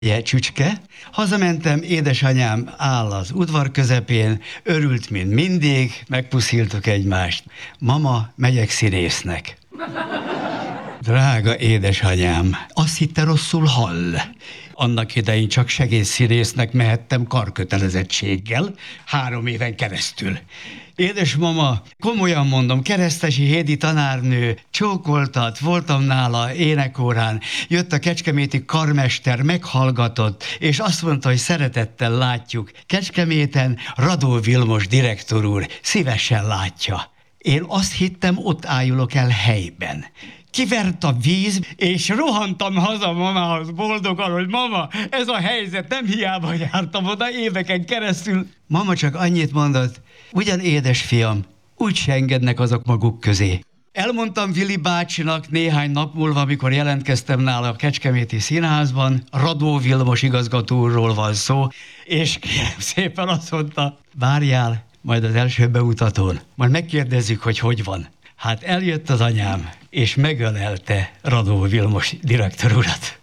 Csücske. Hazamentem, édesanyám áll az udvar közepén, örült, mint mindig, megpusziltuk egymást. Mama, megyek színésznek. Drága édesanyám, azt hitte rosszul hall. Annak idején csak segédszínésznek mehettem karkötelezettséggel 3 éven keresztül. Édesmama, komolyan mondom, Keresztesi Hédi tanárnő csókoltat, voltam nála énekórán, jött a kecskeméti karmester, meghallgatott, és azt mondta, hogy szeretettel látjuk. Kecskeméten Radó Vilmos direktor úr szívesen látja. Én azt hittem, ott ájulok el helyben. Kivert a víz, és rohantam haza mamához boldogan, hogy mama, ez a helyzet, nem hiába jártam oda éveken keresztül. Mama csak annyit mondott, ugyan édes fiam, úgy se engednek azok maguk közé. Elmondtam Vili bácsinak néhány nap múlva, amikor jelentkeztem nála a Kecskeméti Színházban, Radó Vilmos igazgató úrról van szó, és kérem szépen azt mondta, várjál, majd az első bemutatón, majd megkérdezzük, hogy van. Hát eljött az anyám, és megölelte Radó Vilmos direktor urat.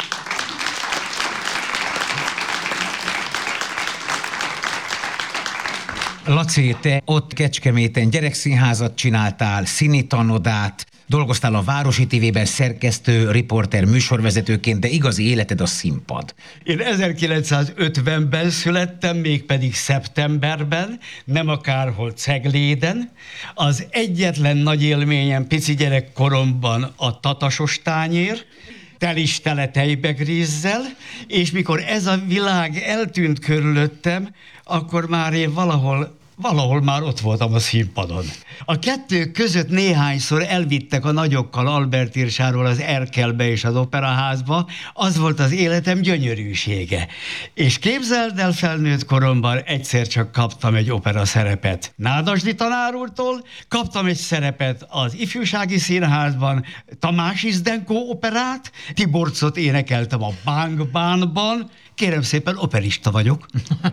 Laci, te ott Kecskeméten gyerekszínházat csináltál, színitanodát, dolgoztál a Városi TV-ben szerkesztő, riporter, műsorvezetőként, de igazi életed a színpad. Én 1950-ben születtem, mégpedig szeptemberben, nem akárhol Cegléden. Az egyetlen nagy élményem pici gyerekkoromban a tatasos tányér, telis tele tejbegrízzel, és mikor ez a világ eltűnt körülöttem, akkor már én valahol már ott voltam a színpadon. A kettő között néhányszor elvittek a nagyokkal Albert Irsáról az Erkelbe és az Operaházba, az volt az életem gyönyörűsége. És képzeld el, felnőtt koromban egyszer csak kaptam egy opera szerepet Nádasdy tanár úrtól, kaptam egy szerepet az Ifjúsági Színházban, Tamási Zdenko operát, Tiborcot énekeltem a Bang Bánban, kérem szépen, operista vagyok.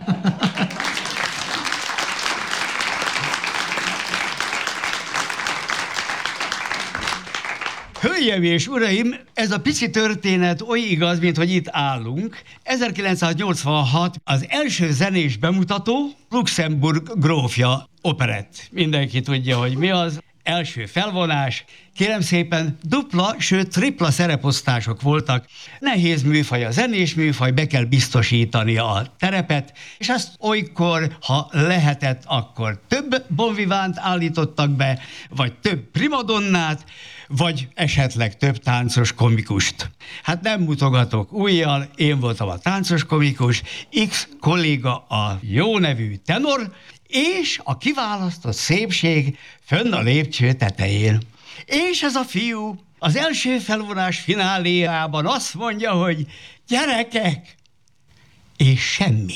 Hölgyeim és uraim, ez a pici történet oly igaz, mint hogy itt állunk. 1986 az első zenés bemutató, Luxemburg grófja operett. Mindenki tudja, hogy mi az. Első felvonás, kérem szépen, dupla, sőt tripla szereposztások voltak. Nehéz műfaj a zenés műfaj, be kell biztosítani a terepet, és azt olykor, ha lehetett, akkor több bonvivánt állítottak be, vagy több primadonnát, vagy esetleg több táncos komikust. Hát nem mutogatok ujjal, én voltam a táncos komikus, X kolléga a jó nevű tenor, és a kiválasztott szépség fönn a lépcső tetején. És ez a fiú az első felvonás fináléjában azt mondja, hogy gyerekek, és semmi.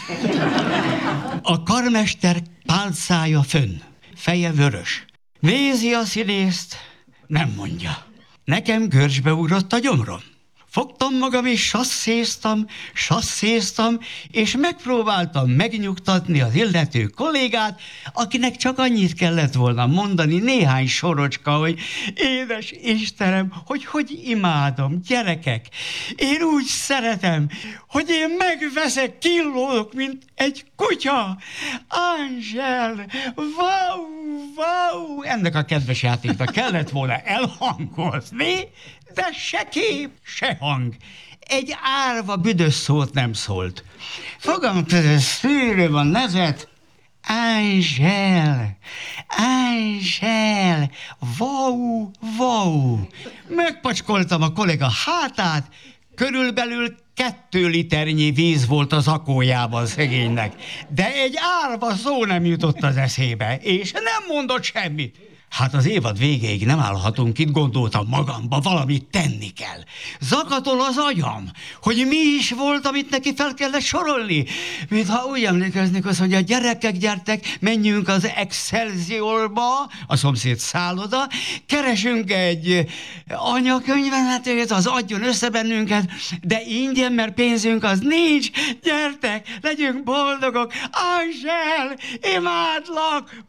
A karmester pálcája fönn, feje vörös. Nézi a színészt, nem mondja. Nekem görcsbe ugrott a gyomrom. Fogtam magam és sasszéztam, és megpróbáltam megnyugtatni az illető kollégát, akinek csak annyit kellett volna mondani, néhány sorocska, hogy édes Istenem, hogy imádom, gyerekek, én úgy szeretem, hogy én megveszek, killódok, mint egy kutya. Ángel, wow, ennek a kedves játéknak kellett volna elhangozni, de se kép, se hang. Egy árva büdös szót nem szólt. Fogam között szűrő van nezet. Ángel, wow. Megpacskoltam a kollega hátát, körülbelül 2 liternyi víz volt az akójában szegénynek. De egy árva szó nem jutott az eszébe, és nem mondott semmit. Hát az évad végéig nem állhatunk itt, gondoltam magamba, valamit tenni kell. Zakatol az agyam, hogy mi is volt, amit neki fel kellett sorolni. Mintha úgy emlékeznék azt, hogy a gyerekek, gyertek, menjünk az Excelsiorba, a szomszéd szálloda, keresünk egy anyakönyvezetőt, az adjon össze bennünket, de ingyen, mert pénzünk az nincs, gyertek, legyünk boldogok, Ángel, imádlak,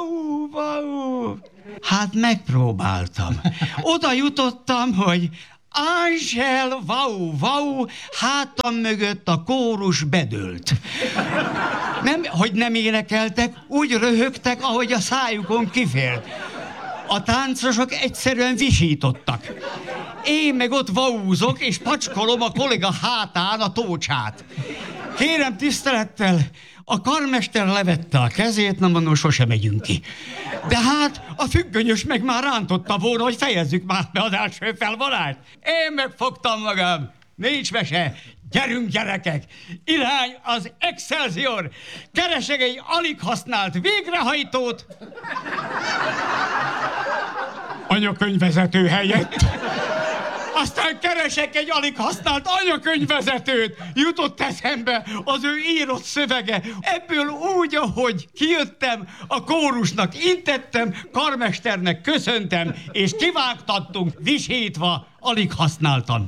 wow. Hát megpróbáltam. Oda jutottam, hogy Angel, wow, wow, hátam mögött a kórus bedőlt. Nem, hogy nem énekeltek, úgy röhögtek, ahogy a szájukon kifért. A táncosok egyszerűen visítottak. Én meg ott vaúzok, és pacskolom a kolléga hátán a tócsát. Kérem tisztelettel, a karmester levette a kezét, na mondom, sose megyünk ki. De hát a függönyös meg már rántotta volna, hogy fejezzük már be az első felvonást. Én megfogtam magam, nincs mese, gyerünk gyerekek, irány az Excelsior, keresek egy alig használt végrehajtót, anyakönyvvezető helyett. Aztán keresek egy alig használt anyakönyvvezetőt. Jutott eszembe az ő írott szövege. Ebből úgy, ahogy kijöttem, a kórusnak intettem, karmesternek köszöntem, és kivágtattunk, visítva, alig használtan.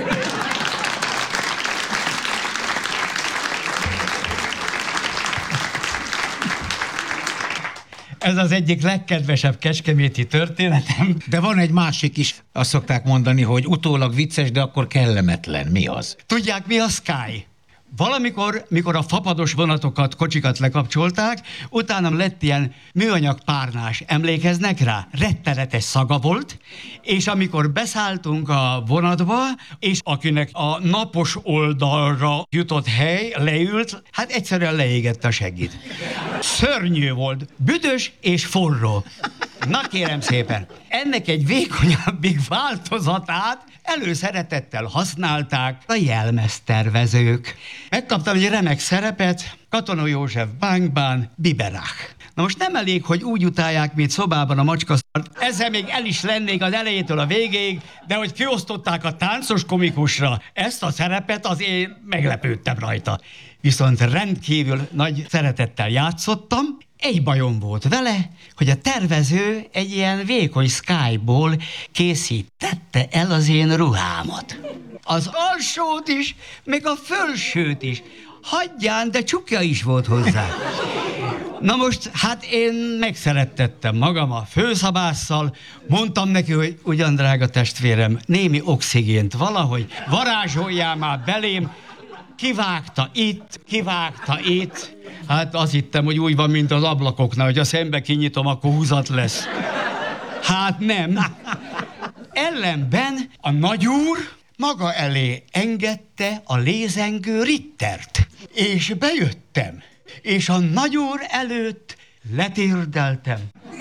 Ez az egyik legkedvesebb kecskeméti történetem. De van egy másik is, azt szokták mondani, hogy utólag vicces, de akkor kellemetlen. Mi az? Tudják, mi a Sky? Valamikor, mikor a fapados vonatokat, kocsikat lekapcsolták, utána lett ilyen műanyag párnás. Emlékeznek rá? Rettenetes szaga volt, és amikor beszálltunk a vonatba, és akinek a napos oldalra jutott hely leült, hát egyszerűen leégett a seggit. Szörnyű volt, büdös és forró. Na kérem szépen, ennek egy vékonyabbik változatát előszeretettel használták a jelmeztervezők. Megkaptam egy remek szerepet, Katona József Bánkban, Biberach. Na most nem elég, hogy úgy utálják, mint szobában a macskaszart, ezzel még el is lennék az elejétől a végéig, de hogy kiosztották a táncos komikusra ezt a szerepet, az én meglepődtem rajta. Viszont rendkívül nagy szeretettel játszottam. Egy bajom volt vele, hogy a tervező egy ilyen vékony Skyból készítette el az én ruhámat. Az alsót is, meg a fölsőt is. Hagyján, de csukja is volt hozzá. Na most, hát én megszerettettem magam a főszabásszal, mondtam neki, hogy ugyan drága testvérem, némi oxigént valahogy varázsoljál már belém, kivágta itt, hát azt hittem, hogy úgy van, mint az ablakoknál, hogy a szembe kinyitom, akkor húzat lesz. Hát nem. Ellenben a nagyúr maga elé engedte a lézengő Rittert, és bejöttem, és a nagyúr előtt letérdeltem.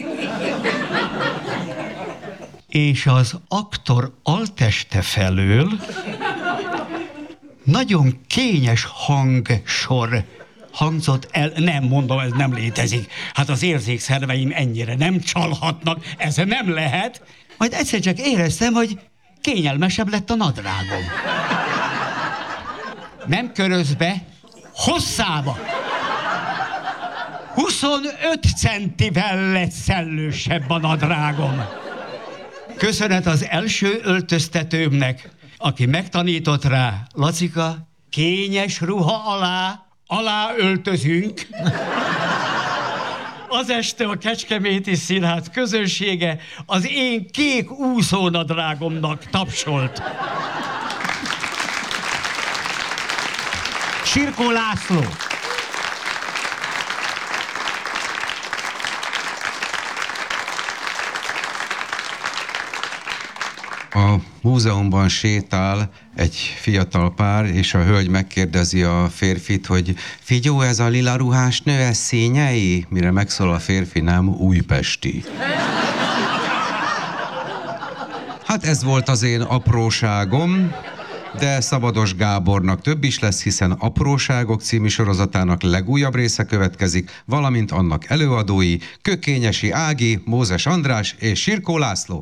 És az aktor alteste felől nagyon kényes hangsor hangzott el, nem mondom, ez nem létezik. Hát az érzékszerveim ennyire nem csalhatnak, ez nem lehet. Majd egyszer csak éreztem, hogy kényelmesebb lett a nadrágom. Nem körözbe, hosszába. 25 centivel lett szellősebb a nadrágom. Köszönet az első öltöztetőmnek, aki megtanított rá, Lacika, kényes ruha alá öltözünk. Az este a Kecskeméti Színház közönsége az én kék úszónadrágomnak tapsolt. Sirkó László. A múzeumban sétál egy fiatal pár, és a hölgy megkérdezi a férfit, hogy figyó, ez a lila ruhás nő, ez Szényei? Mire megszól a férfi, nem, újpesti. Hát ez volt az én apróságom, de Szabados Gábornak több is lesz, hiszen Apróságok című sorozatának legújabb része következik, valamint annak előadói Kökényesi Ági, Mózes András és Sirkó László.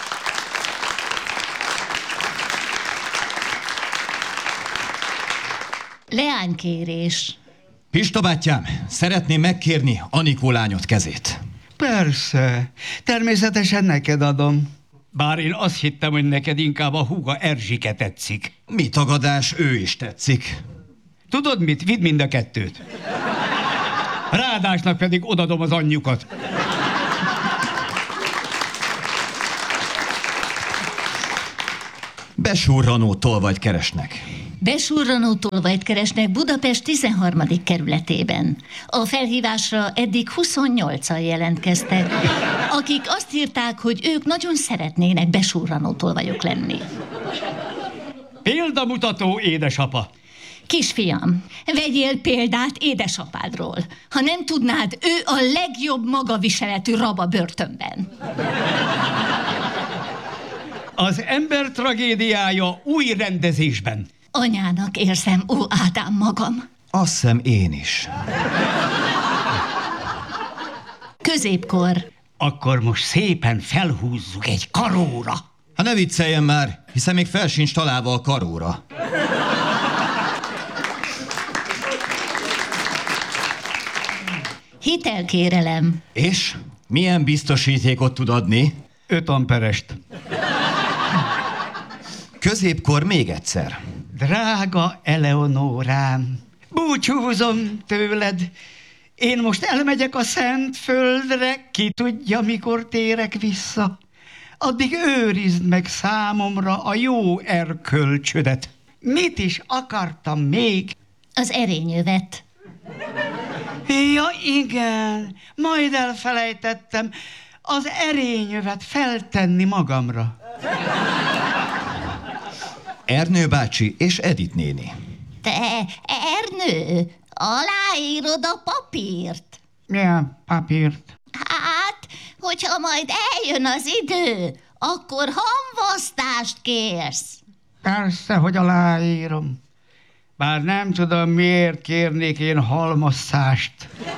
Leánykérés. Pista bátyám, szeretném megkérni Anikó lányot kezét. Persze, természetesen neked adom. Bár én azt hittem, hogy neked inkább a húga Erzsike tetszik. Mi tagadás, ő is tetszik. Tudod mit? Vidd mind a kettőt. Ráadásnak pedig odadom az anyjukat. Besurranó tolvajt keresnek. Besurranó tolvajt keresnek Budapest 13. kerületében. A felhívásra eddig 28-an jelentkeztek, akik azt írták, hogy ők nagyon szeretnének besurranó tolvajok lenni. Példamutató édesapa. Kisfiam, vegyél példát édesapádról. Ha nem tudnád, ő a legjobb magaviseletű rab a börtönben. Az ember tragédiája új rendezésben. Anyának érzem, ó Ádám magam. Azt hiszem én is. Középkor. Akkor most szépen felhúzzuk egy karóra. Hát ne vicceljen már, hiszen még fel sincs találva a karóra. Hitelkérelem. És? Milyen biztosítékot tud adni? 5 amperest. Középkor még egyszer. Drága Eleonórám, búcsúzom tőled. Én most elmegyek a szent földre, ki tudja, mikor térek vissza. Addig őrizd meg számomra a jó erkölcsödet. Mit is akartam még? Az erényövet. Ja, igen, majd elfelejtettem az erényövet feltenni magamra. Ernő bácsi és Edith néni. Te, Ernő, aláírod a papírt? Milyen papírt? Hát, hogyha majd eljön az idő, akkor hamvasztást kérsz. Persze, hogy aláírom. Bár nem tudom, miért kérnék én halmosszást.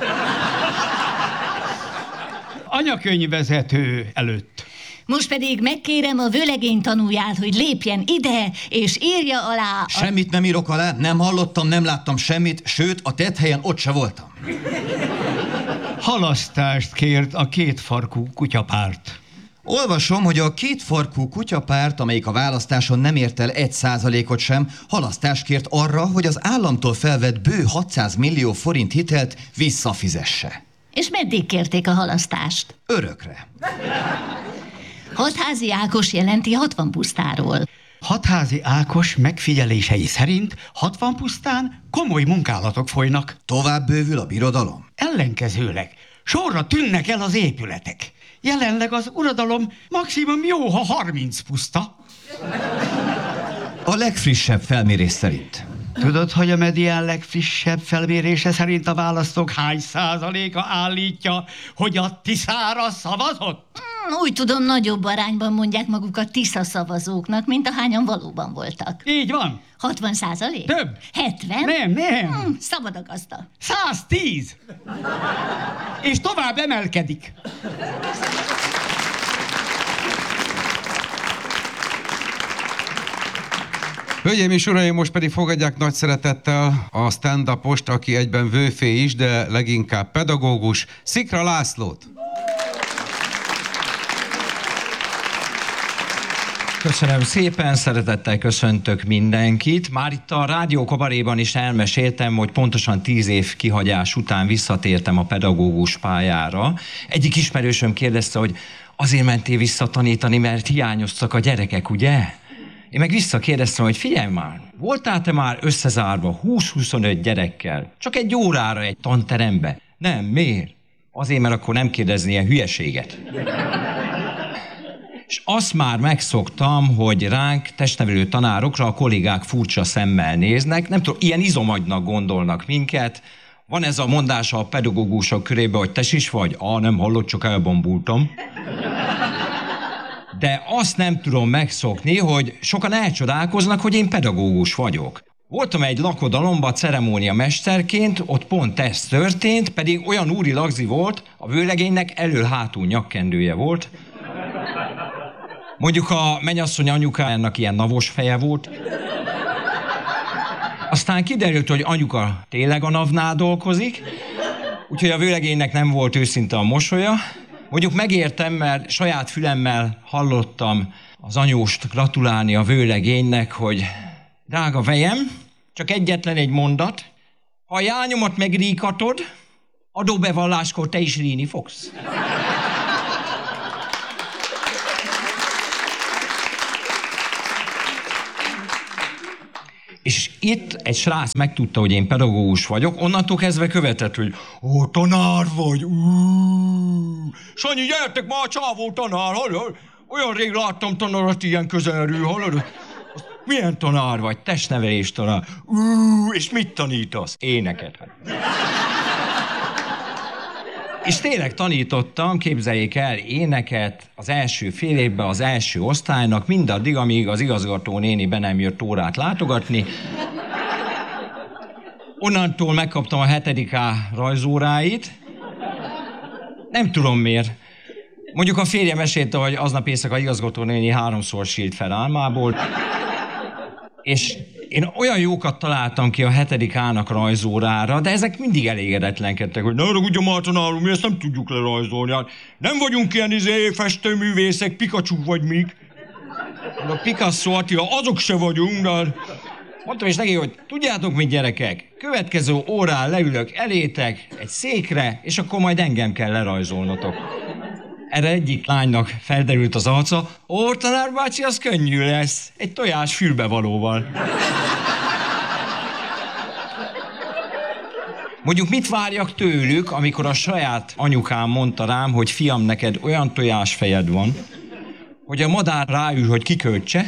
Anyakönyvvezető előtt. Most pedig megkérem a vőlegény tanulját, hogy lépjen ide, és írja alá... Semmit nem írok alá, nem hallottam, nem láttam semmit, sőt, a tetthelyen ott se voltam. Halasztást kért a kétfarkú kutyapárt. Olvasom, hogy a kétfarkú kutyapárt, amelyik a választáson nem ért el 1%-ot sem, halasztást kért arra, hogy az államtól felvett bő 600 millió forint hitelt visszafizesse. És meddig kérték a halasztást? Örökre. Hatházi Ákos jelenti 60 pusztáról. Hatházi Ákos megfigyelései szerint 60 pusztán komoly munkálatok folynak. Tovább bővül a birodalom. Ellenkezőleg sorra tűnnek el az épületek. Jelenleg az uradalom maximum jó, ha 30 puszta. A legfrissebb felmérés szerint. Tudod, hogy a medián legfrissebb felmérése szerint a választók hány százaléka állítja, hogy a Tiszára szavazott? Úgy tudom, nagyobb arányban mondják magukat Tisza szavazóknak, mint ahányan valóban voltak. Így van. 60%? Több. 70? Nem. Szabad a gazda. 110. És tovább emelkedik. Hölgyeim és uraim, most pedig fogadják nagy szeretettel a stand-upost, aki egyben vőfé is, de leginkább pedagógus, Szikra Lászlót. Köszönöm szépen, szeretettel köszöntök mindenkit. Már itt a Rádió Kabaréban is elmeséltem, hogy pontosan 10 év kihagyás után visszatértem a pedagógus pályára. Egyik ismerősöm kérdezte, hogy azért mentél visszatanítani, mert hiányoztak a gyerekek, ugye? Én meg visszakérdeztem, hogy figyelj már, voltál te már összezárva 20-25 gyerekkel, csak egy órára egy tanterembe? Nem, miért? Azért, mert akkor nem kérdezni ilyen hülyeséget. És azt már megszoktam, hogy ránk, testnevelő tanárokra a kollégák furcsa szemmel néznek, nem tudom, ilyen izomagynak gondolnak minket. Van ez a mondás a pedagógusok körében, hogy te is vagy? Nem hallott, csak elbombultam. De azt nem tudom megszokni, hogy sokan elcsodálkoznak, hogy én pedagógus vagyok. Voltam egy lakodalomban ceremónia mesterként, ott pont ez történt, pedig olyan úri lagzi volt, a vőlegénynek elől-hátul nyakkendője volt. Mondjuk a mennyasszony anyukájának ilyen navos feje volt. Aztán kiderült, hogy anyuka tényleg a NAV-nál dolgozik, úgyhogy a vőlegénynek nem volt őszinte a mosolya. Mondjuk megértem, mert saját fülemmel hallottam az anyóst gratulálni a vőlegénynek, hogy drága vejem, csak egyetlen egy mondat, ha a jányomat megríkatod, adóbevalláskor te is ríni fogsz. És itt egy srác megtudta, hogy én pedagógus vagyok, onnantól kezdve követett, hogy ó, tanár vagy, Sanyi, gyertek már, csávó tanár, hallod? Olyan rég láttam tanárat ilyen közelről, hallod? Milyen tanár vagy? Testnevelés tanár. És mit tanítasz? Éneket. És tényleg tanítottam, képzeljék el, éneket az első fél évben az első osztálynak, mindaddig, amíg az igazgató néni be nem jött órát látogatni. Onnantól megkaptam a 7. A rajzóráit. Nem tudom miért. Mondjuk a férjem mesélte, hogy aznap éjszaka igazgató néni 3-szor sírt fel álmából. És én olyan jókat találtam ki a 7. A-nak rajzórára, de ezek mindig elégedetlenkedtek, hogy ne ragudjon már tanár úr, mi ezt nem tudjuk lerajzolni. Hát nem vagyunk ilyen festőművészek, Pikachu vagy mik. A Picasso, Attila, azok se vagyunk, de... Mondtam is neki, hogy tudjátok mit, gyerekek, következő órán leülök elétek egy székre, és akkor majd engem kell lerajzolnotok. Erre egyik lánynak felderült az arca, ó, tanár bácsi, az könnyű lesz, egy tojás fülbevalóval. Mondjuk mit várjak tőlük, amikor a saját anyukám mondta rám, hogy fiam, neked olyan tojásfejed van, hogy a madár ráül, hogy kiköltse.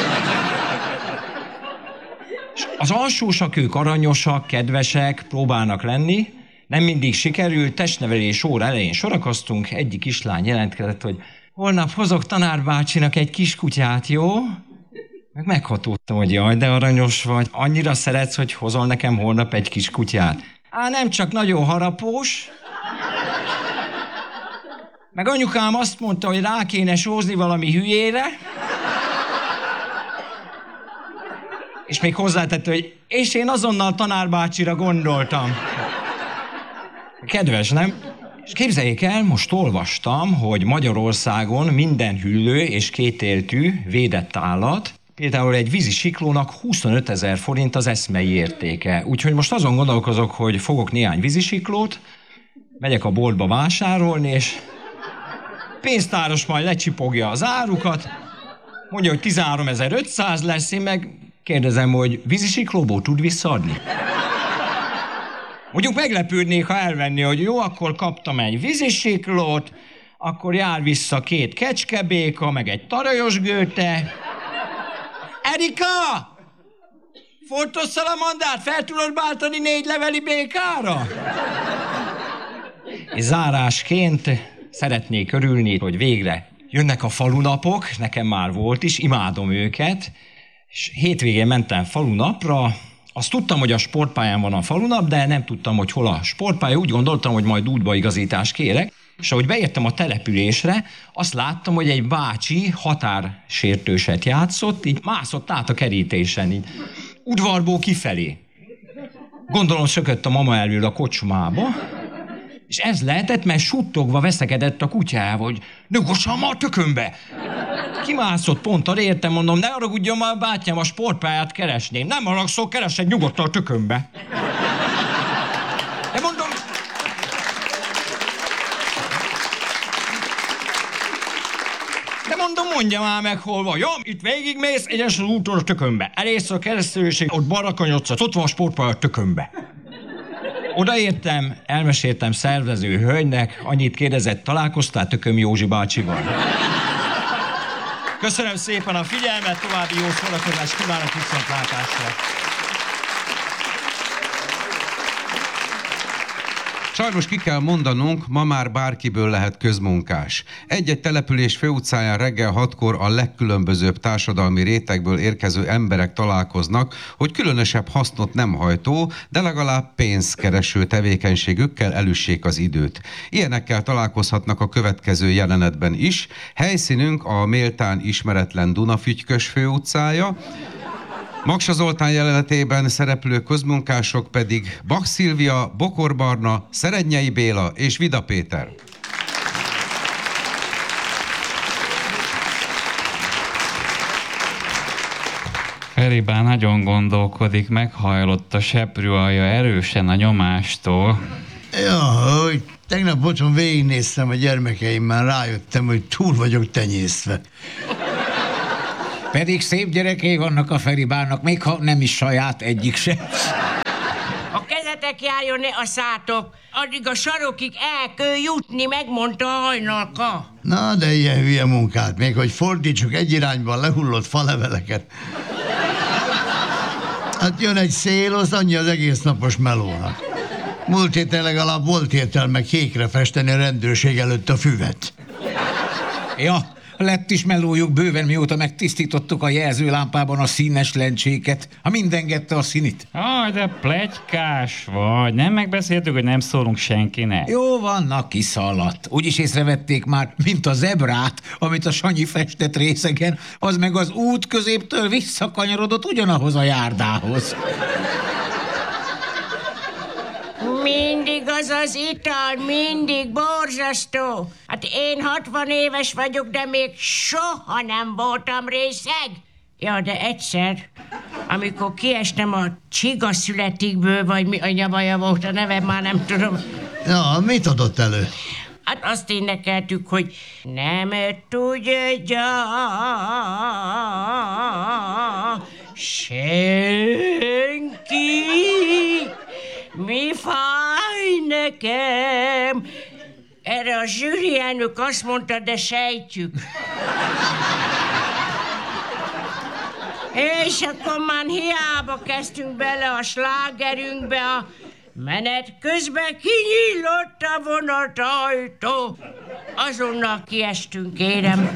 És az alsósak, ők aranyosak, kedvesek, próbálnak lenni, nem mindig sikerül, testnevelés óra elején sorakoztunk, egyik kislány jelentkezett, hogy holnap hozok tanárbácsinak egy kiskutyát, jó? Meg meghatódtam, hogy jaj, de aranyos vagy, annyira szeretsz, hogy hozol nekem holnap egy kiskutyát. Á, nem csak nagyon harapós. Meg anyukám azt mondta, hogy rá kéne sózni valami hülyére. És még hozzátette, hogy és én azonnal tanárbácsira gondoltam. Kedves, nem? És képzeljék el, most olvastam, hogy Magyarországon minden hüllő és kétéltű védett állat, például egy vízisiklónak 25 000 forint az eszmei értéke. Úgyhogy most azon gondolkozok, hogy fogok néhány vízisiklót, megyek a boltba vásárolni, és pénztáros majd lecsipogja az árukat, mondja, hogy 13 500 lesz, én meg kérdezem, hogy vízisiklóból tud visszaadni? Mondjuk meglepődnék, ha elvenni, hogy jó, akkor kaptam egy vízisiklót, akkor jár vissza 2 kecskebéka, meg egy tarajos gőte. Erika! Fontos szalamandát fel tudod váltani 4 leveli békára? És zárásként szeretnék örülni, hogy végre jönnek a falunapok, nekem már volt is, imádom őket, és hétvégén mentem falunapra. Azt tudtam, hogy a sportpályán van a falunap, de nem tudtam, hogy hol a sportpálya. Úgy gondoltam, hogy majd útbaigazítást kérek. És ahogy beértem a településre, azt láttam, hogy egy bácsi határsértőset játszott, így mászott át a kerítésen, így udvarból kifelé. Gondolom szökött a mama elől a kocsmába, és ez lehetett, mert suttogva veszekedett a kutyával, hogy nyugodjan már tökönbe! Kimászott pont arra, értem, mondom, ne haragudjon már, bátyám, a sportpályát keresném. Nem haragszol, keresed nyugodtan a tökönbe. De mondom... mondja már meg, hol van. Jó, itt végigmész, egyenes az úton a tökönbe. Elérsz a keresztülőség, ott balra kanyodsz, ott van a sportpálya a tökönbe. Odaértem, elmeséltem szervező hölgynek, annyit kérdezett, találkoztál Tököm Józsi bácsival? Köszönöm szépen a figyelmet, további jó szórakozást kívánok, viszontlátásra! Sajnos ki kell mondanunk, ma már bárkiből lehet közmunkás. Egy-egy település főutcáján reggel 6-kor a legkülönbözőbb társadalmi rétegből érkező emberek találkoznak, hogy különösebb hasznot nem hajtó, de legalább pénzkereső tevékenységükkel elüssék az időt. Ilyenekkel találkozhatnak a következő jelenetben is. Helyszínünk a méltán ismeretlen Dunafügykös főutcája, Maksa Zoltán jelenetében szereplő közmunkások pedig Bach Szilvia, Bokor Barna, Szerednyei Béla és Vida Péter. Feribán nagyon gondolkodik, meghajlott a seprűalja erősen a nyomástól. Ja, hogy tegnap otthon végignéztem a gyermekeimmel, rájöttem, hogy túl vagyok tenyészve. Pedig szép gyerekei vannak a Feribának, még ha nem is saját egyik se. A kezetek járjon ne a szátok, addig a sarokig el kell jutni, megmondta a hajnalka. Na, de ilyen hülye munkát, még hogy fordítsuk egy irányban lehullott faleveleket. Hát jön egy szél, az annyi az egész napos melónak. Múlt héten legalább volt értelme kékre festeni a rendőrség előtt a füvet. Ja, lett is melójuk bőven, mióta megtisztítottuk a jelzőlámpában a színes lencséket. Ha mindengedte a színit. De pletykás vagy. Nem megbeszéltük, hogy nem szólunk senkinek. Jó vannak, kiszaladt. Úgyis észrevették már, mint a zebrát, amit a Sanyi festett részegen, az meg az út középtől visszakanyarodott ugyanahoz a járdához. Mindig az az ital, mindig borzasztó. Hát én 60 éves vagyok, de még soha nem voltam részeg. Ja, de egyszer, amikor kiestem a csigaszületikből, vagy mi a nyavaja volt a neve, már nem tudom. Ja, mit adott elő? Hát azt énekeltük, hogy nem tudja senki, mi fáj nekem. Erre a zsűri elnök azt mondta, de sejtjük. És akkor már hiába kezdtünk bele a slágerünkbe, a menet közben kinyílott a vonatajtó. Azonnal kiestünk, kérem.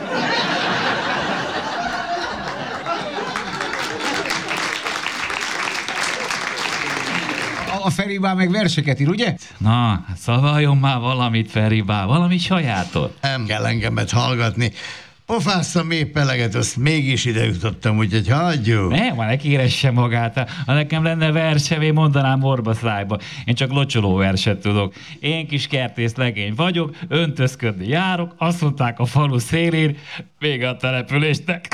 A Feribá meg verseket ír, ugye? Na, szavaljon már valamit, Feribá, valami sajátot. Nem kell engemet hallgatni. Pofáztam épp eleget, azt mégis ide jutottam, úgyhogy hagyjuk. Ne kéresse magát. Ha nekem lenne versevé, mondanám orbaszájba. Én csak locsoló verset tudok. Én kis kertész legény vagyok, öntözködni járok, azt mondták a falu szélén, vége a településnek.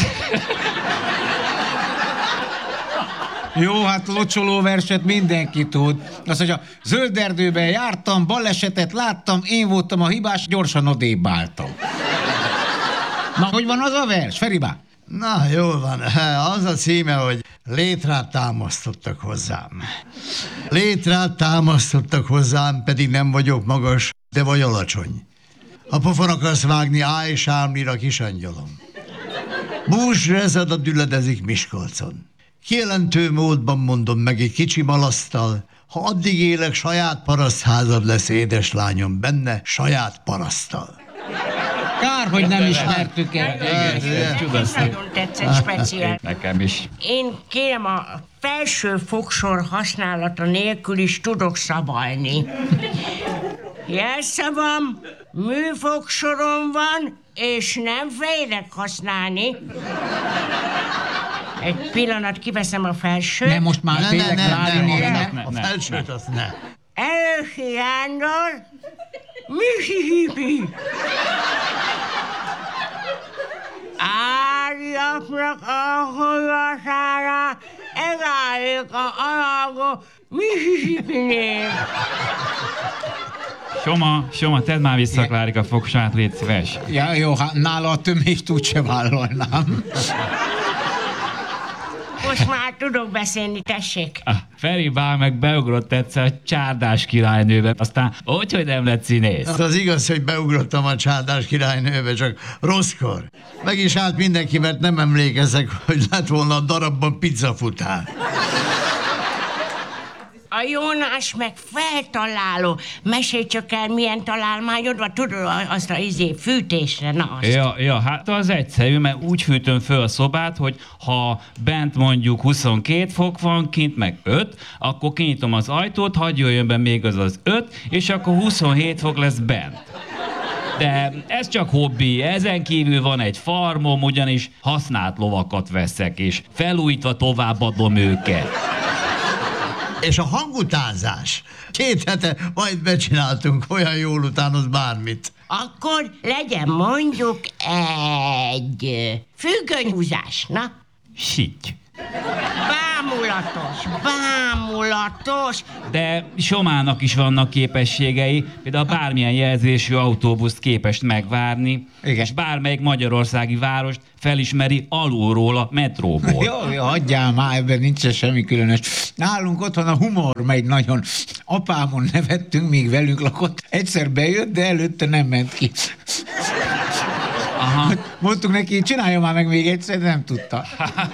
Jó, hát locsoló verset mindenki tud. Azt, hogy a zöld erdőben jártam, balesetet láttam, én voltam a hibás, gyorsan odébb álltam. Na, hogy van az a vers, Feribá? Na, jól van. Az a címe, hogy létrát támasztottak hozzám. Létrát támasztottak hozzám, pedig nem vagyok magas, de vagy alacsony. Ha pofon akarsz vágni, állj sámlira, kisangyalom. Bús rezada düledezik Miskolcon. Kijelentő módban mondom meg egy kicsi malaszttal, ha addig élek, saját parasztházad lesz, édeslányom, benne saját paraszttal. Kár, hogy nem ismertük el. Nagyon tetszett speciál. Nekem is. Én kérem, a felső fogsor használata nélkül is tudok szabalni. Jelszavam, műfogsorom van, és nem félek használni. Egy pillanat, kiveszem a felsőt. Nem, most már tényleg A felsőt azt ne. Elősi Jándor, Mississippi. Árjapnak a holasára, egálik a alagok Mississippi-nél. Soma, tedd már vissza Klárika fogsát, légy szíves. Ja, jó, hát nála a tömést úgyse vállalnám. Most már tudok beszélni, tessék. Feribá meg beugrott egyszer a Csárdás királynőbe, aztán hogy nem lett színész. Az igaz, hogy beugrottam a Csárdás királynőbe, csak rosszkor. Meg is állt mindenki, mert nem emlékezek, hogy lett volna a darabban pizzafutár. A Jónás meg feltaláló. Mesélj csak el, milyen találmányod van, tudod, azt a fűtésre, na azt. Ja, hát az egyszerű, mert úgy fűtöm föl a szobát, hogy ha bent mondjuk 22 fok van, kint meg 5, akkor kinyitom az ajtót, hadd jöjjön be még az 5, és akkor 27 fok lesz bent. De ez csak hobbi, ezen kívül van egy farmom, ugyanis használt lovakat veszek, és felújítva továbbadom őket. És a hangutánzás. 2 hete majd becsináltunk, olyan jól utánoz bármit. Akkor legyen mondjuk egy függönyhúzás, na? Sígy. Bám, Bámulatos. De Somának is vannak képességei, például bármilyen jelzésű autóbuszt képes megvárni, Igen. és bármelyik magyarországi várost felismeri alulról a metróból. Jó, hagyjál már, ebben nincsen semmi különös. Nálunk otthon a humor megy nagyon. Apámon nevettünk, míg velünk lakott. Egyszer bejött, de előtte nem ment ki. Aha. Mondtuk neki, csinálja már meg még egyszer, de nem tudta.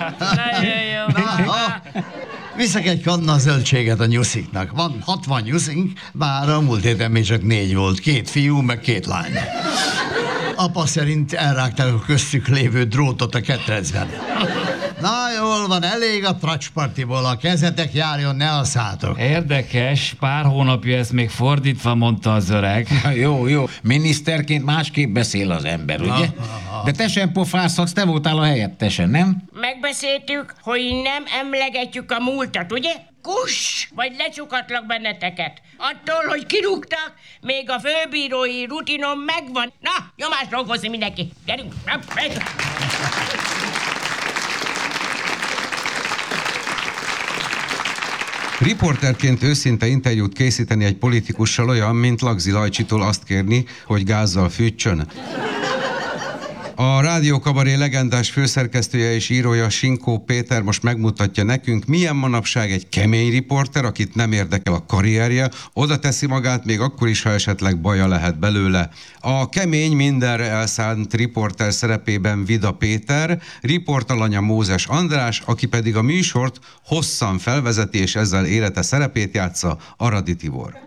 Viszek egy kanna zöldséget a nyusziknak. Van 60 nyuszink, bár a múlt héten még csak 4 volt. 2 fiú, meg 2 lány. Apa szerint elrágták a köztük lévő drótot a ketrecben. Na jól van, elég a tracspartiból, a kezetek járjon, ne asszátok. Érdekes, pár hónapja ezt még fordítva mondta az öreg. Jó. Miniszterként másképp beszél az ember, ugye? De te sem pofázhatsz, te voltál a helyettesen, nem? Megbeszéltük, hogy nem emlegetjük a múltat, ugye? Kuss, vagy lecsukatlak benneteket. Attól, hogy kirúgtak, még a főbírói rutinom megvan. Na, nyomás dolgozni mindenki. Gyerünk, megy. Riporterként őszinte interjút készíteni egy politikussal olyan, mint Lagzi Lajcsitól azt kérni, hogy gázzal fűtsön. A Rádió Kabaré legendás főszerkesztője és írója, Sinkó Péter most megmutatja nekünk, milyen manapság egy kemény riporter, akit nem érdekel a karrierje, oda teszi magát még akkor is, ha esetleg baja lehet belőle. A kemény, mindenre elszánt riporter szerepében Vida Péter, riportalanya Mózes András, aki pedig a műsort hosszan felvezeti és ezzel élete szerepét játsza, Aradi Tibor.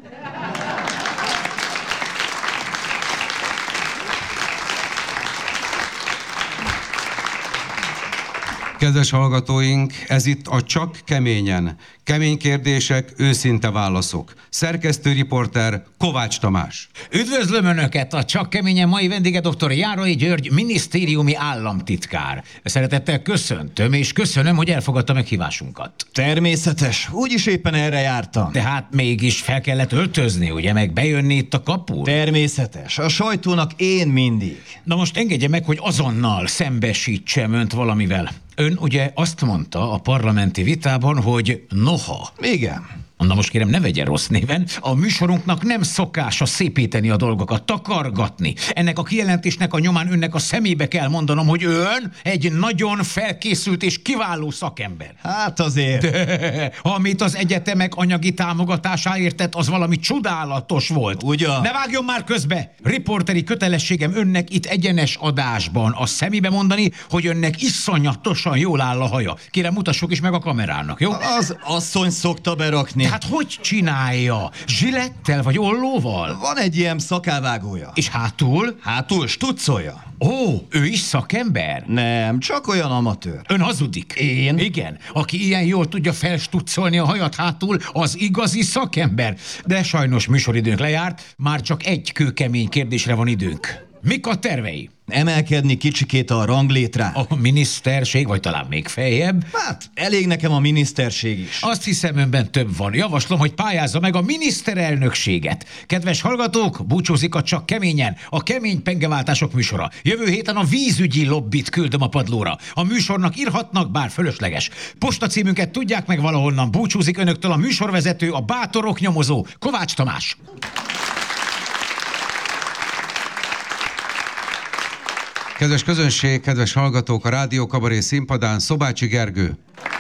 Kedves hallgatóink, ez itt a Csak keményen. Kemény kérdések, őszinte válaszok. Szerkesztő riporter Kovács Tamás. Üdvözlöm Önöket! A Csak keményen mai vendége dr. Járai György, minisztériumi államtitkár. Szeretettel köszöntöm, és köszönöm, hogy elfogadta meghívásunkat. Természetes, úgyis éppen erre jártam. Tehát mégis fel kellett öltözni, ugye, meg bejönni itt a kapun? Természetes, a sajtónak én mindig. Na most engedje meg, hogy azonnal szembesítsem Önt valamivel. Ön ugye azt mondta a parlamenti vitában, hogy noha. Igen. Na most kérem, ne vegye rossz néven, a műsorunknak nem szokása szépíteni a dolgokat, takargatni. Ennek a kijelentésnek a nyomán önnek a szemébe kell mondanom, hogy ön egy nagyon felkészült és kiváló szakember. Hát azért. De, amit az egyetemek anyagi támogatásáért tett, az valami csodálatos volt. Ugyan? Ne vágjon már közbe! Riporteri kötelességem önnek itt egyenes adásban a szemébe mondani, hogy önnek iszonyatosan jól áll a haja. Kérem, mutassuk is meg a kamerának, jó? Az asszony szokta berakni. Hát hogy csinálja? Zsilettel vagy ollóval? Van egy ilyen szakávágója. És hátul? Hátul stuccolja. Ó, ő is szakember? Nem, csak olyan amatőr. Ön hazudik. Én? Igen. Aki ilyen jól tudja felstuccolni a hajat hátul, az igazi szakember. De sajnos műsoridőnk lejárt, már csak egy kőkemény kérdésre van időnk. Mik a tervei? Emelkedni kicsikét a ranglétrán. A miniszterség, vagy talán még feljebb? Hát, elég nekem a miniszterség is. Azt hiszem, önben több van. Javaslom, hogy pályázza meg a miniszterelnökséget. Kedves hallgatók, búcsúzik a Csak keményen, a Kemény Pengeváltások műsora. Jövő héten a vízügyi lobbit küldöm a padlóra. A műsornak írhatnak, bár fölösleges. Postacímünket tudják meg valahonnan. Búcsúzik önöktől a műsorvezető, a bátorok nyomozó, Kovács Tamás. Kedves közönség, kedves hallgatók, a Rádió Kabaré színpadán Szobácsi Gergő.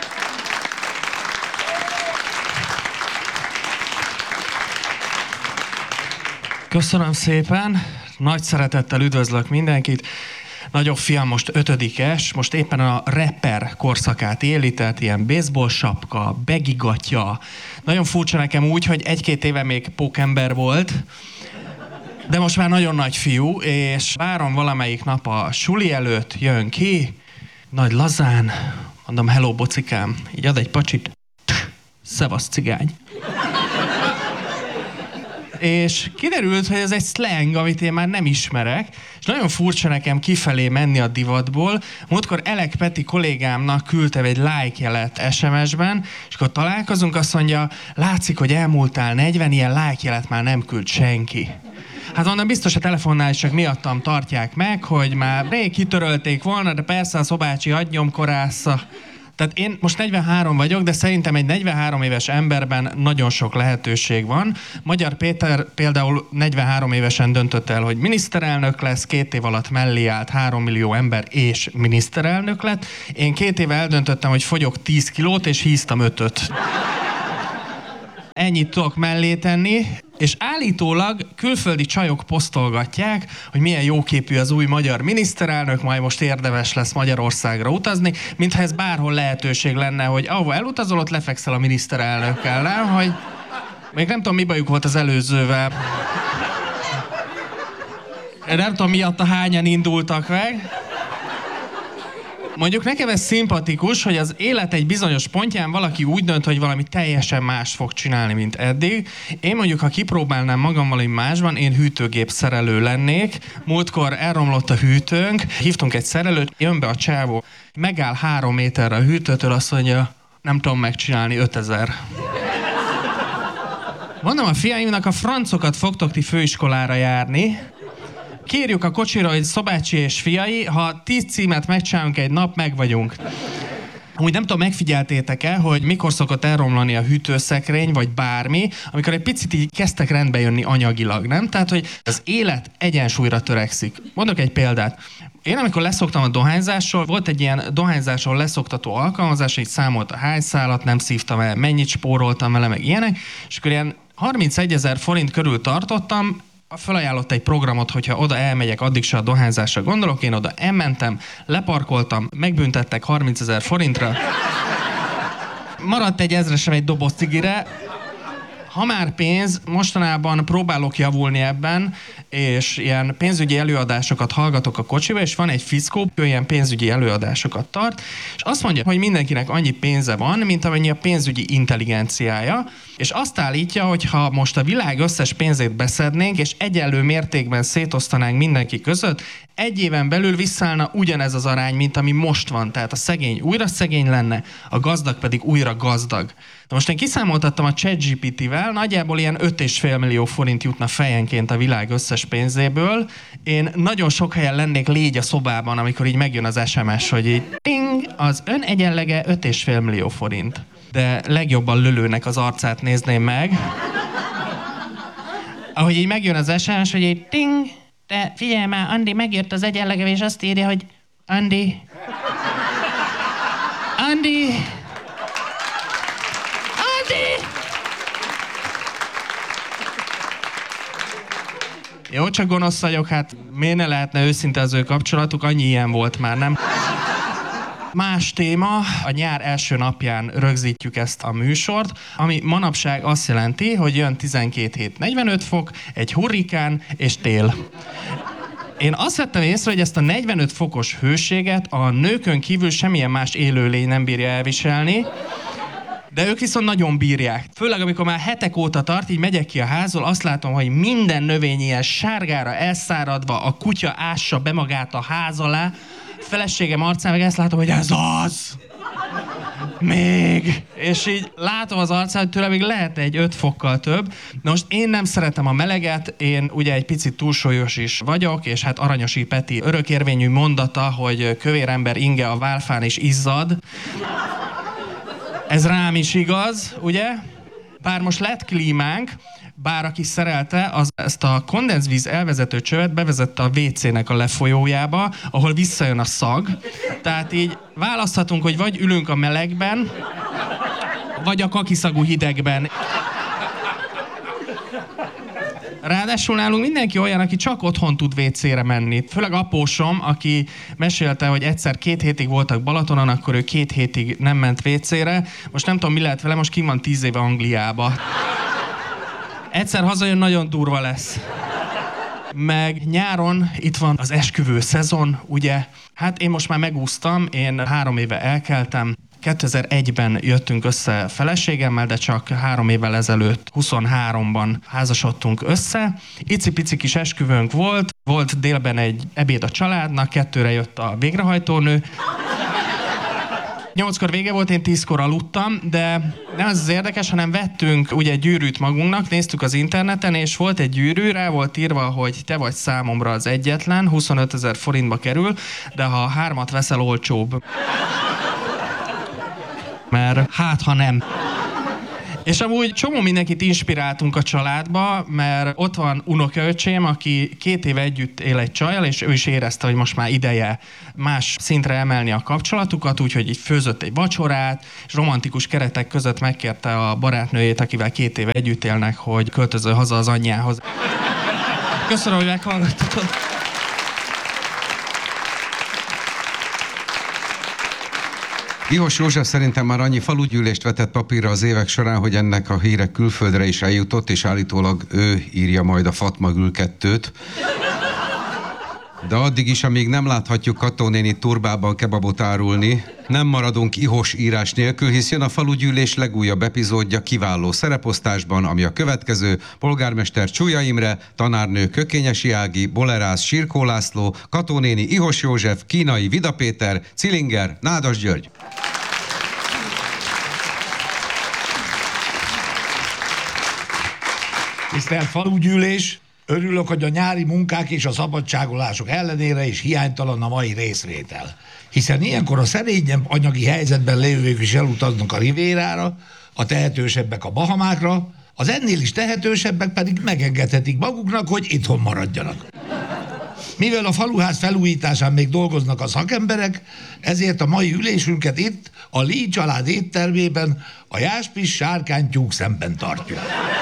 Köszönöm szépen, nagy szeretettel üdvözlök mindenkit. Nagyobb fiam most 5-es, most éppen a rapper korszakát éli, tehát ilyen baseball sapka, begigatja. Nagyon furcsa nekem úgy, hogy 1-2 éve még pókember volt, de most már nagyon nagy fiú, és várom valamelyik nap a suli előtt, jön ki, nagy lazán, mondom, hello bocikám, így ad egy pacsit, szevasz cigány. És kiderült, hogy ez egy slang, amit én már nem ismerek, és nagyon furcsa nekem kifelé menni a divatból. Múltkor Elek Peti kollégámnak küldtem egy like jelet SMS-ben, és akkor találkozunk, azt mondja, látszik, hogy elmúltál 40, ilyen like jelet már nem küld senki. Hát mondom, biztos a telefonnál is csak miattam tartják meg, hogy már rég kitörölték volna, de persze a Szobácsi agynyomkorásza Tehát én most 43 vagyok, de szerintem egy 43 éves emberben nagyon sok lehetőség van. Magyar Péter például 43 évesen döntött el, hogy miniszterelnök lesz, 2 év alatt mellé állt 3 millió ember és miniszterelnök lett. Én 2 éve eldöntöttem, hogy fogyok 10 kilót és híztam 5-öt. Ennyit tudok mellé tenni, és állítólag külföldi csajok posztolgatják, hogy milyen jóképű az új magyar miniszterelnök, majd most érdemes lesz Magyarországra utazni, mintha ez bárhol lehetőség lenne, hogy ahova elutazol, ott lefekszel a miniszterelnökkel, nem? Hogy még nem tudom, mi bajuk volt az előzővel. Nem tudom, miatta hányan indultak meg. Mondjuk nekem ez szimpatikus, hogy az élet egy bizonyos pontján valaki úgy dönt, hogy valami teljesen más fog csinálni, mint eddig. Én mondjuk, ha kipróbálnám magam valami másban, én hűtőgép szerelő lennék. Múltkor elromlott a hűtőnk, hívtunk egy szerelőt, jön be a csávó, megáll 3 méterre a hűtőtől, azt mondja, nem tudom megcsinálni, 5000. Mondom a fiaimnak, a francokat fogtok ti főiskolára járni. Kérjük a kocsira, hogy Szobácsi és fiai, ha 10 címet megcsinálunk egy nap, meg vagyunk. Amúgy nem tudom, megfigyeltétek-e, hogy mikor szokott elromlani a hűtőszekrény, vagy bármi, amikor egy picit így kezdtek rendbe jönni anyagilag, nem? Tehát, hogy az élet egyensúlyra törekszik. Mondok egy példát. Én amikor leszoktam a dohányzásról, volt egy ilyen dohányzásról leszoktató alkalmazás, így számolt a hányszálat, nem szívtam el, mennyit spóroltam vele, meg ilyenek, és akkor ilyen 31 000 forint körül tartottam, felajánlott egy programot, hogyha oda elmegyek, addig se a dohányzásra gondolok, én oda elmentem, leparkoltam, megbüntettek 30 000 forintra, maradt egy 1000-esem egy doboz cigire. Ha már pénz, mostanában próbálok javulni ebben, és ilyen pénzügyi előadásokat hallgatok a kocsiba, és van egy fickó, ő ilyen pénzügyi előadásokat tart, és azt mondja, hogy mindenkinek annyi pénze van, mint amennyi a pénzügyi intelligenciája, és azt állítja, hogy ha most a világ összes pénzét beszednénk, és egyenlő mértékben szétosztanánk mindenki között, 1 éven belül visszaállna ugyanez az arány, mint ami most van. Tehát a szegény újra szegény lenne, a gazdag pedig újra gazdag. De most én kiszámoltattam a ChatGPT-vel, nagyjából ilyen 5,5 millió forint jutna fejenként a világ összes pénzéből. Én nagyon sok helyen lennék légy a szobában, amikor így megjön az SMS, hogy így ting, az ön egyenlege 5,5 millió forint. De legjobban lölőnek az arcát nézném meg. Ahogy így megjön az SMS, hogy így ting, de figyelj már, Andi, megjött az egyenlege, és azt írja, hogy Andi, jó, csak gonosz vagyok, hát miért ne lehetne őszinte az ő kapcsolatuk, annyi ilyen volt már, nem? Más téma, a nyár első napján rögzítjük ezt a műsort, ami manapság azt jelenti, hogy jön 12 hét 45 fok, egy hurrikán és tél. Én azt vettem észre, hogy ezt a 45 fokos hőséget a nőkön kívül semmilyen más élőlény nem bírja elviselni, de ők viszont nagyon bírják. Főleg, amikor már hetek óta tart, így megyek ki a házból, azt látom, hogy minden növény ilyen sárgára elszáradva, a kutya ássa be magát a ház alá, feleségem arcán meg ezt látom, hogy ez az! Még! És így látom az arcán, hogy tőle még lehet egy 5 fokkal több. Na most én nem szeretem a meleget, én ugye egy picit túlsúlyos is vagyok, és hát Aranyosi Peti örökérvényű mondata, hogy kövér ember inge a válfán is izzad. Ez rám is igaz, ugye? Bár most lett klímánk, bár aki szerelte, az ezt a kondenzvíz elvezető csövet bevezette a WC-nek a lefolyójába, ahol visszajön a szag. Tehát így választhatunk, hogy vagy ülünk a melegben, vagy a kakiszagú hidegben. Ráadásul nálunk mindenki olyan, aki csak otthon tud WC-re menni. Főleg apósom, aki mesélte, hogy egyszer 2 hétig voltak Balatonon, akkor ő 2 hétig nem ment WC-re. Most nem tudom, mi lehet vele, most kim van 10 éve Angliába. Egyszer hazajön, nagyon durva lesz. Meg nyáron itt van az esküvő szezon, ugye? Hát én most már megúsztam, én 3 éve elkeltem. 2001-ben jöttünk össze feleségemmel, de csak 3 évvel ezelőtt, 23-ban házasodtunk össze. Icipici kis esküvőnk volt délben egy ebéd a családnak, 2-re jött a végrehajtónő. 8-kor vége volt, én 10-kor aludtam, de nem ez az érdekes, hanem vettünk ugye gyűrűt magunknak, néztük az interneten, és volt egy gyűrű, rá volt írva, hogy te vagy számomra az egyetlen, 25 000 forintba kerül, de ha 3 veszel, olcsóbb. mert hát ha nem. És amúgy csomó mindenkit inspiráltunk a családba, mert ott van unokaöcsém, aki 2 éve együtt él egy csajjal, és ő is érezte, hogy most már ideje más szintre emelni a kapcsolatukat, úgyhogy így főzött egy vacsorát, és romantikus keretek között megkérte a barátnőjét, akivel 2 éve együtt élnek, hogy költözön haza az anyjához. Köszönöm, hogy meghallgattatok. Ihos József szerintem már annyi falugyűlést vetett papírra az évek során, hogy ennek a híre külföldre is eljutott, és állítólag ő írja majd a Fatma Gül 2-t. De addig is, amíg nem láthatjuk Kató néni turbában kebabot árulni, nem maradunk ihos írás nélkül, hisz jön a falugyűlés legújabb epizódja kiváló szereposztásban, ami a következő: polgármester Csúlya Imre, tanárnő Kökényesi Ági, Bolerász Sirkó László, Kató néni Ihos József, Kínai Vida Péter, Cilinger Nádas György. Tisztelt falugyűlés! Örülök, hogy a nyári munkák és a szabadságolások ellenére is hiánytalan a mai részvétel. Hiszen ilyenkor a szerényebb anyagi helyzetben lévők is elutaznak a Rivérára, a tehetősebbek a Bahamákra, az ennél is tehetősebbek pedig megengedhetik maguknak, hogy itthon maradjanak. Mivel a faluház felújításán még dolgoznak a szakemberek, ezért a mai ülésünket itt, a Lee család éttermében, a Jáspis sárkánytyúk szemben tartjuk.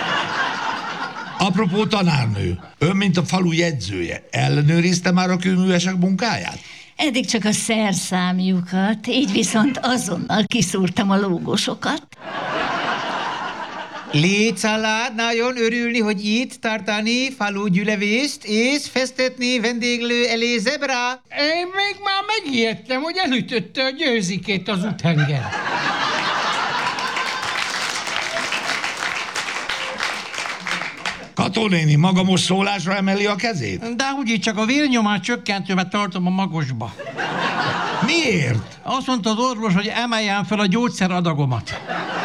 Apropó tanárnő, ön, mint a falu jegyzője, ellenőrizte már a kőművesek munkáját? Eddig csak a szerszámjukat, így viszont azonnal kiszúrtam a lógosokat. Létcsalád nagyon örülni, hogy itt tartani falugyűlevést és festetni vendéglő elé zebra. Én még már megijedtem, hogy elütötte a győzikét az úthenger. Kató néni maga most szólásra emeli a kezét? De úgyis csak a vérnyomás csökkentőmet tartom a magosba. Miért? Azt mondta az orvos, hogy emeljem fel a gyógyszeradagomat.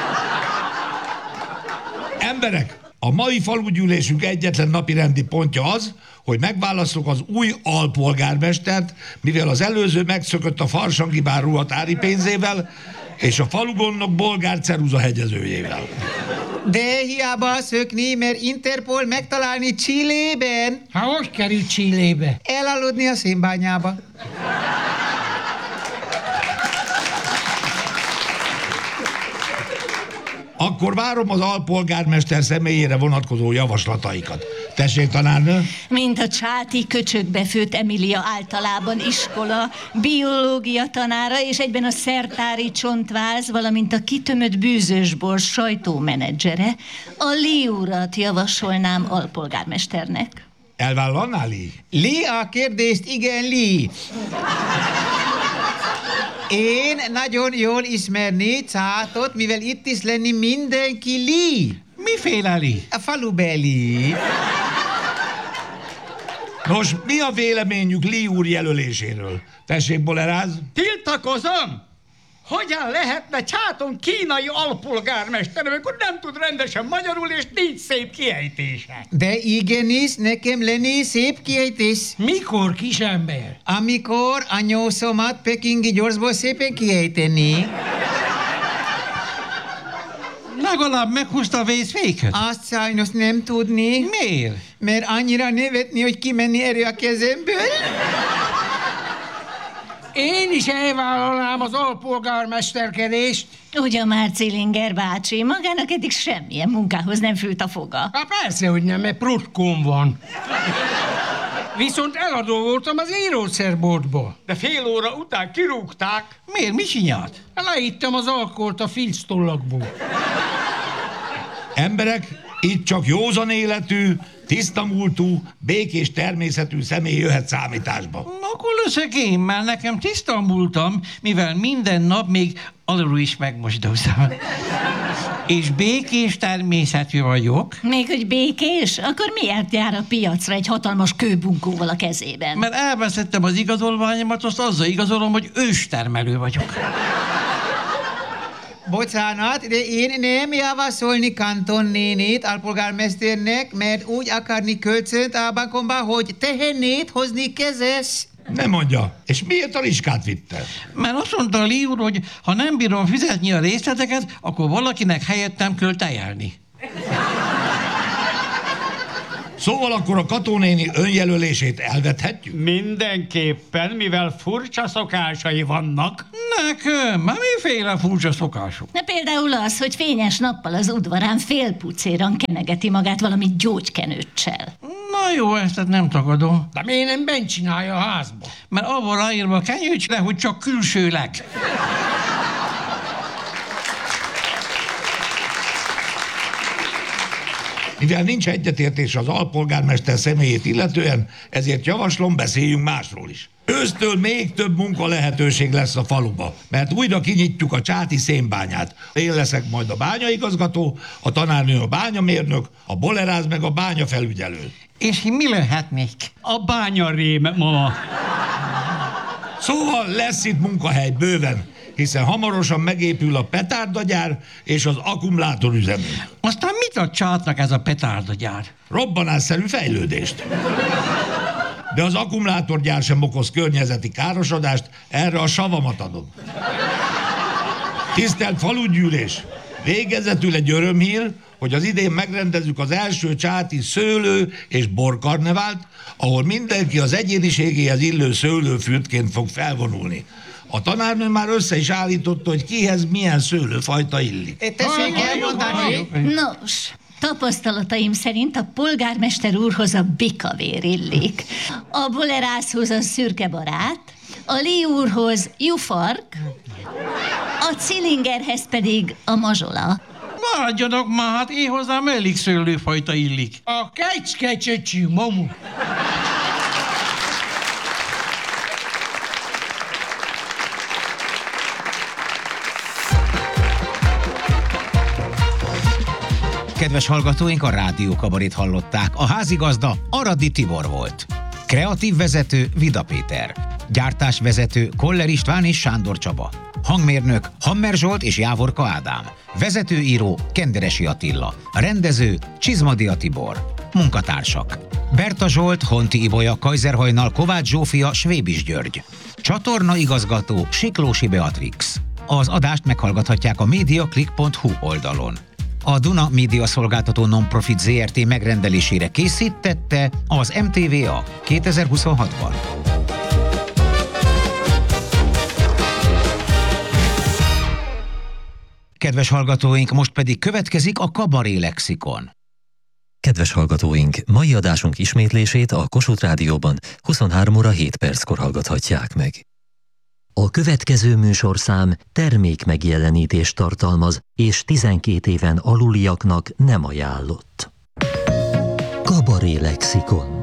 Emberek, a mai falugyűlésünk egyetlen napirendi pontja az, hogy megválasszuk az új alpolgármestert, mivel az előző megszökött a farsangi bár ruhatári pénzével és a falugondnok bolgár ceruza hegyezőjével. De hiába szökni, mert Interpol megtalálni Chilében. Hogy került Chilébe? Elaludni a szénbányába. Akkor várom az alpolgármester személyére vonatkozó javaslataikat. Tessék, tanárnő? Mint a csáti köcsökbe főtt Emilia általában iskola, biológia tanára és egyben a szertári csontváz, valamint a kitömött bűzősbor sajtómenedzsere, a Lee urat javasolnám alpolgármesternek. Elvállalná, Lee? Lee a kérdést, igen, Lee. Én nagyon jól ismerni Csátot, mivel itt is lenni mindenki Lee. Miféle Lee? A falubeli. Nos, mi a véleményük Lee úr jelöléséről? Tessék, Boleráz? Tiltakozom! Hogyan lehetne Csáton kínai alpolgármester, amikor nem tud rendesen magyarul, és nincs szép kiejtése? De igenis, nekem lenni szép kiejtés. Mikor, kisember? Amikor a nyószomat pekingi gyorsból szépen kiejteni. Legalább meghúzta a vészféket? Azt sajnos nem tudni. Miért? Mert annyira nevetni, hogy kimenni erő a kezemből. Én is elvállalnám az alpolgármesterkedést. Ugyan már, Cilinger bácsi, magának eddig semmilyen munkához nem fült a foga. Hát persze, hogy nem, mert prutkóm van. Viszont eladó voltam az írószerboltból. De fél óra után kirúgták. Miért? Mi csinált? Leittem az alkoholt a filctollakból. Emberek, itt csak józan életű, tiszta múltú, békés természetű személy jöhet számításba. Akkor leszek én, mert nekem tiszta múltam, mivel minden nap még alulról is megmosdózom. És békés természetű vagyok. Még hogy békés? Akkor miért jár a piacra egy hatalmas kőbunkóval a kezében? Mert elveszettem az igazolványomat, azt azzal igazolom, hogy őstermelő vagyok. Bocsánat, de én nem javasolni Kanton nénét alpolgármesternek, mert úgy akarni kölcsönt a bankomba, hogy tehennét hozni kezes. Nem mondja. És miért a Riskát vitte? Mert azt mondta a Lee úr, hogy ha nem bírom fizetni a részleteket, akkor valakinek helyettem kell tejelni. Szóval akkor a Kató néni önjelölését elvethetjük? Mindenképpen, mivel furcsa szokásai vannak. Nekem? Már miféle furcsa szokások? Na például az, hogy fényes nappal az udvarán félpucéran kenegeti magát valami gyógykenőccsel. Na jó, ezt nem tagadom. De miért nem bent csinálja a házba? Mert abban ráírva kenőcsre, hogy csak külsőleg. Mivel nincs egyetértés az alpolgármester személyét illetően, ezért javaslom, beszéljünk másról is. Ősztől még több munka lehetőség lesz a faluba, mert újra kinyitjuk a csáti szénbányát. Én leszek majd a bányaigazgató, a tanárnő a bányamérnök, a boleráz meg a bányafelügyelő. És mi lehetnék? A bányarém, mama. Szóval lesz itt munkahely bőven, hiszen hamarosan megépül a petárdagyár és az akkumulátorüzemünk. Aztán mit ad Csátnak ez a petárdagyár? Robbanásszerű fejlődést. De az akkumulátorgyár sem okoz környezeti károsodást, erre a savamat adom. Tisztelt falugyűlés! Végezetül egy örömhír, hogy az idén megrendezzük az első csáti szőlő- és borkarnevált, ahol mindenki az egyéniségéhez illő szőlőfürtként fog felvonulni. A tanárnő már össze is állította, hogy kihez milyen szőlőfajta illik. Tessék elmondani? Nos, tapasztalataim szerint a polgármester úrhoz a bikavér illik, a bolerászhoz a szürke barát, a Lee úrhoz jufark, a Cilingerhez pedig a mazsola. Maradjanak már, hát én hozzám mellékszőlőfajta illik. A kecske-csöcsű mamu. Kedves hallgatóink, a rádiókabarét hallották. A házigazda Aradi Tibor volt. Kreatív vezető Vida Péter. Gyártásvezető Koller István és Sándor Csaba. Hangmérnök Hammer Zsolt és Jávorka Ádám. Vezetőíró Kenderesi Attila. Rendező Csizmadia Tibor. Munkatársak: Berta Zsolt, Honti Ibolya, Kajzerhajnal, Kovács Zsófia, Svébis György. Csatorna igazgató Siklósi Beatrix. Az adást meghallgathatják a mediaclick.hu oldalon. A Duna Média Szolgáltató Nonprofit Zrt. Megrendelésére készítette az MTVA 2026-ban. Kedves hallgatóink, most pedig következik a Kabaré Lexikon. Kedves hallgatóink, mai adásunk ismétlését a Kossuth Rádióban 23 óra 7 perckor hallgathatják meg. A következő műsorszám termékmegjelenítést tartalmaz, és 12 éven aluliaknak nem ajánlott. Kabaré Lexikon.